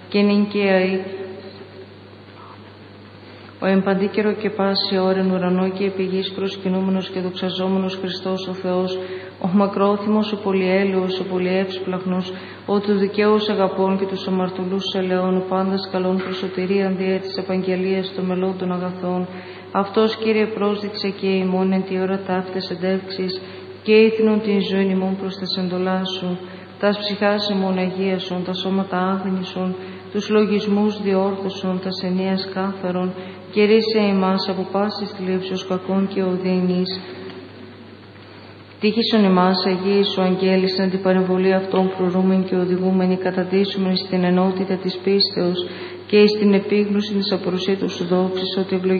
και νυν και αεί, ο εμπαντίκαιρο και πάση ώρεν ουρανό και επί γης προσκυνούμενος και δοξαζόμενος Χριστός ο Θεός, ο μακρόθυμος, ο πολυέλεος, ο πολυεύσπλαχνος, ο του δικαίους αγαπών και τους αμαρτωλούς ελαιών, ο πάντας καλών προς σωτηρίαν διέ της επαγγελίας των μελών των αγαθών. Αυτός, Κύριε, πρόσδειξε και ημών εν τη ώρα ταύτες εντεύξεις και ήθινον την ζωήν ημών προς τας εντολάς σου. Τας ψυχάς ημών αγίασον, τα σώματα άγνησον, τους λογισμούς διόρθωσον, τας ενίας κάθαρον, και ρίσε ημάς από πάσης θλίψεως κακών και οδύνης. Τύχησον ημάς, Αγίοι σου αγγέλης, εν την παρεμβολή αυτών φρουρούμεν και οδηγούμενοι, καταδείσουμεν στην ενότητα της πίστεως και εις την επίγνωση της απορροσίτου σου δόξης, ότι ευλογεί